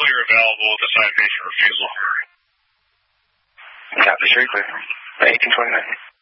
clear available with assigned patient refusal. Copy, very clear. 1829.